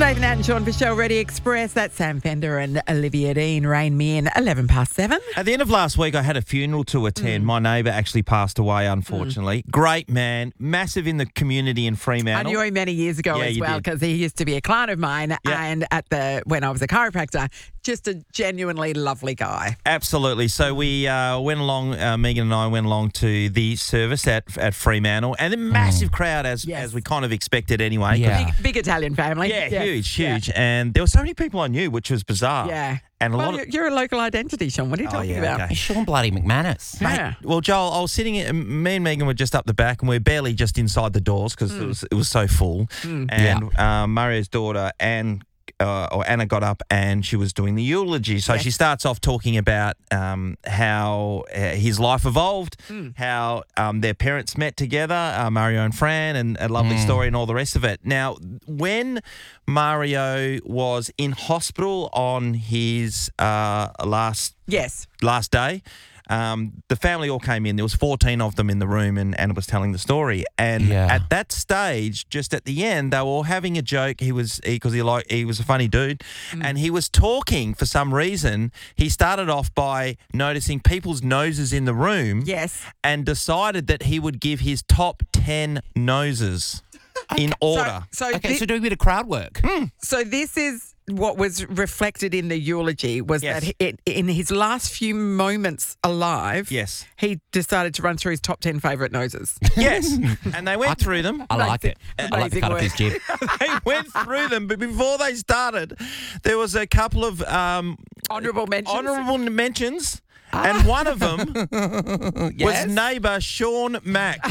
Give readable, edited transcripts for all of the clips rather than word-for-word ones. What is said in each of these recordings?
Nathan Nat and Sean for Show Ready Express. That's Sam Fender and Olivia Dean. Rain me in 7:11. At the end of last week, I had a funeral to attend. My neighbour actually passed away, unfortunately. Great man, massive in the community in Fremantle. I knew him many years ago as well because he used to be a client of mine and when I was a chiropractor, just a genuinely lovely guy. Absolutely. So we went along, Megan and I went along to the service at Fremantle, and a massive crowd as we kind of expected anyway. Yeah. Big Italian family. Yeah, Yes. huge. And there were so many people I knew, which was bizarre. Yeah. And You're a local identity, Sean. What are you talking about? okay. Sean bloody McManus. Yeah. Well, Joel, I was sitting, me and Megan were just up the back, and we're barely just inside the doors because it was so full. And Mario's daughter, Anna got up and she was doing the eulogy. So she starts off talking about how his life evolved, how their parents met together, Mario and Fran, and a lovely story and all the rest of it. Now, when Mario was in hospital on his last day, the family all came in. There was 14 of them in the room, and Anna was telling the story. And at that stage, just at the end, they were all having a joke. He was a funny dude, and he was talking for some reason. He started off by noticing people's noses in the room, and decided that he would give his top 10 noses in order. So do a bit of crowd work. So this is what was reflected in the eulogy was that in his last few moments alive, he decided to run through his top 10 favourite noses. Yes, and they went through them. I like it. I like the cut of his jib. They went through them, but before they started, there was a couple of honourable mentions, and one of them was neighbour Sean Mack.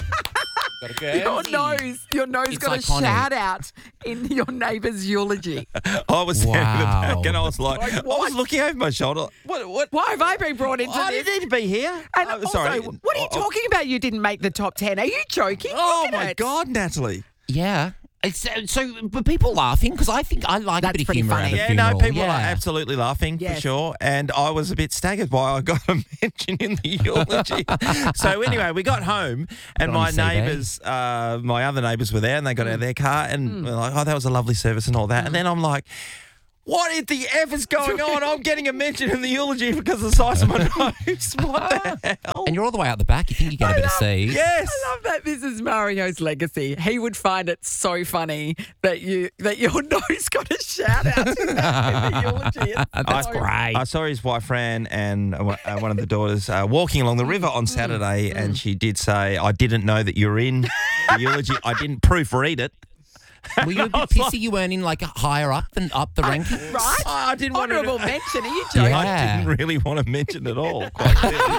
Your nose got iconic. A shout out in your neighbour's eulogy. I was standing in the back and I was like I was looking over my shoulder. What? Why have I been brought into this? I didn't need to be here. And sorry. What are you talking about? You didn't make the top 10. Are you joking? Oh, my God, Natalie. Yeah. But people laughing because I think I like a bit of humour at a funeral. People are absolutely laughing for sure. And I was a bit staggered why I got a mention in the eulogy. So anyway, we got home and my neighbours, my other neighbours were there and they got out of their car and were like, oh, that was a lovely service and all that. And then I'm like, what the F is going on? I'm getting a mention in the eulogy because of the size of my nose. What the hell? And you're all the way out the back. You think you get a bit of seat. Yes. I love that this is Mario's legacy. He would find it so funny that your nose got a shout out in the eulogy. That's great. I saw his wife Fran and one of the daughters walking along the river on Saturday, and she did say, I didn't know that you were in the eulogy. I didn't proofread it. Were you a bit pissy you weren't in higher up than up the rankings? Right? I didn't want Honourable mention. Are you joking? I didn't really want to mention it all. Quite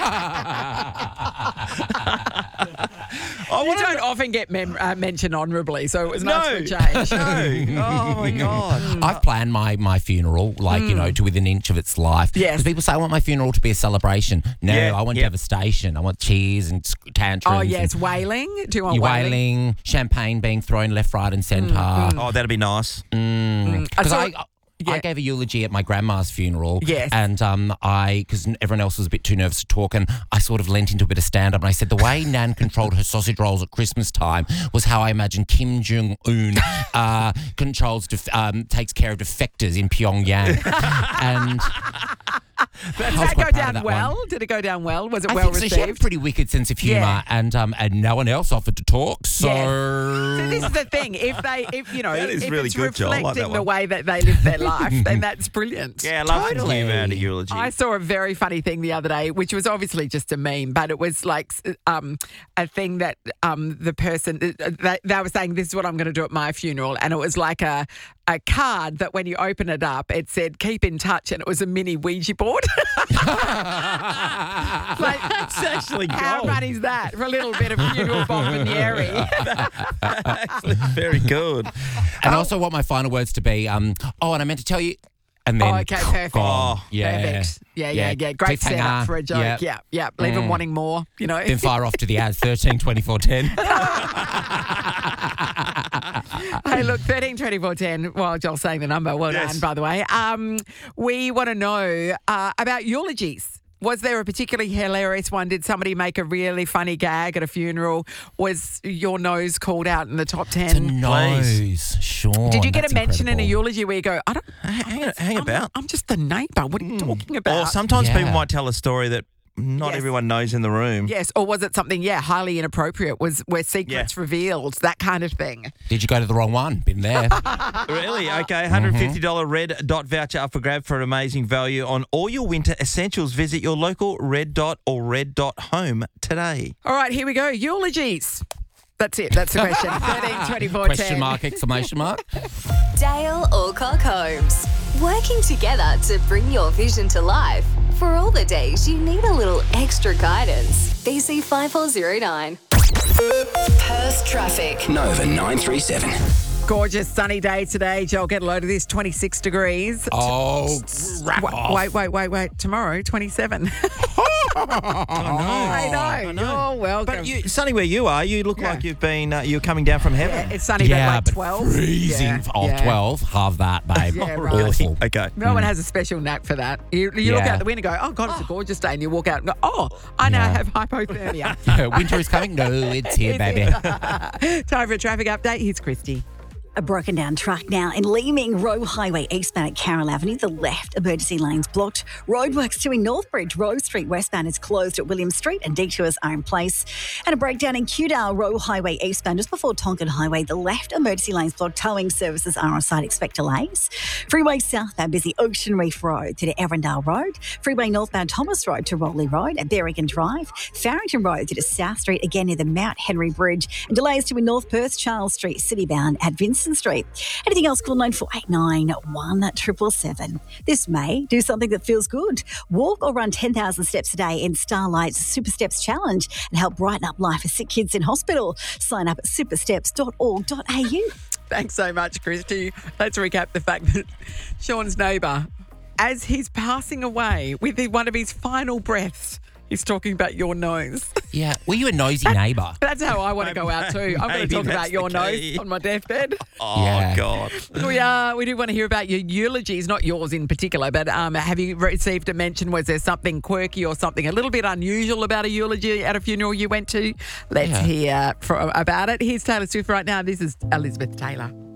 You don't often get mentioned honourably, so it was nice for a change. No. Oh, my God. I've planned my funeral, to within an inch of its life. Yes. Because people say, I want my funeral to be a celebration. No, I want devastation. I want cheers and tantrums. Oh, yes, wailing. Do you want wailing? Champagne being thrown left, right and centre. Oh, that'd be nice. Because I gave a eulogy at my grandma's funeral. Yes. And because everyone else was a bit too nervous to talk, and I sort of leant into a bit of stand-up, and I said the way Nan controlled her sausage rolls at Christmas time was how I imagine Kim Jong-un takes care of defectors in Pyongyang. And did that go down well? Did it go down well? Was it well received? So she had a pretty wicked sense of humour, and no one else offered to talk. So, so this is the thing: if really it's good, Joel. I like reflecting that the one. way that they live their life, then that's brilliant. Yeah, I love the humour out of eulogy. I saw a very funny thing the other day, which was obviously just a meme, but it was like a thing that the person they were saying, "This is what I'm going to do at my funeral," and it was like a card that when you open it up, it said "Keep in touch," and it was a mini Ouija board. That's actually gold. How funny is that for a little bit of funeral bomboniere? Actually, very good. And also, what my final words to be. And I meant to tell you. And then, okay, perfect. Oh, Perfect. Yeah. Great setup for a joke. Yeah. Leave them wanting more, Then fire off to the ads, 13, 24, 10. Hey, look, 13, 24, 10. Well, Joel's saying the number. Well done, by the way. We want to know about eulogies. Was there a particularly hilarious one? Did somebody make a really funny gag at a funeral? Was your nose called out in the top 10? It's a nose, Sean. Did you get that's a mention in a incredible. eulogy where you go, I don't Hang about. I'm just the neighbour. What are you talking about? Or sometimes Yeah. people might tell a story that not Yes. everyone knows in the room. Yes, or was it something, highly inappropriate? Were secrets revealed? That kind of thing. Did you go to the wrong one? Been there. Really? Okay, $150 Red Dot voucher up for grab for an amazing value on all your winter essentials. Visit your local Red Dot or Red Dot home today. All right, here we go. Eulogies. That's it. That's the question. 13, 24, Question 10. mark, exclamation mark. Dale Alcock Holmes. Working together to bring your vision to life. For all the days you need a little extra guidance. BC 5409. Perth traffic. Nova 937. Gorgeous sunny day today. Joel, get a load of this. 26 degrees. Oh, wrap off. Wait. Tomorrow, 27. I know. You're welcome. But you, Sonny, where you are, you look like you've been, you're coming down from heaven. It's sunny, Yeah, but but 12. freezing. Yeah, Oh, yeah. 12. Halve that, babe. Yeah, right. Awful. Okay. No one has a special knack for that. You look Yeah. out the window and go, oh, God, it's a gorgeous day. And you walk out and go, oh, I now Yeah. have hypothermia. Winter is coming? No, it's here, baby. Time for a traffic update. Here's Christy. A broken down truck now in Leeming, Roe Highway eastbound at Carroll Avenue. The left emergency lanes blocked. Roadworks to in Northbridge. Rose Street westbound is closed at William Street and detours are in place. And a breakdown in Kewdale, Roe Highway eastbound just before Tonkin Highway. The left emergency lanes blocked. Towing services are on site. Expect delays. Freeway southbound busy Ocean Reef Road to Arundel Road. Freeway northbound Thomas Road to Rowley Road at Berrigan Drive. Farrington Road to South Street again near the Mount Henry Bridge. And delays to in North Perth, Charles Street, citybound at Vincent Street. Anything else, call 9489 1777. This May, do something that feels good. Walk or run 10,000 steps a day in Starlight's Super Steps Challenge and help brighten up life for sick kids in hospital. Sign up at supersteps.org.au. Thanks so much, Christy. Let's recap the fact that Sean's neighbour, as he's passing away with one of his final breaths, he's talking about your nose. Yeah. Were you a nosy neighbour? That's how I want to go out too. I'm going to Maybe talk about that's your the nose key. on my deathbed. Oh, Yeah. God. We do want to hear about your eulogies, not yours in particular, but have you received a mention? Was there something quirky or something a little bit unusual about a eulogy at a funeral you went to? Let's hear about it. Here's Taylor Swift right now. This is Elizabeth Taylor.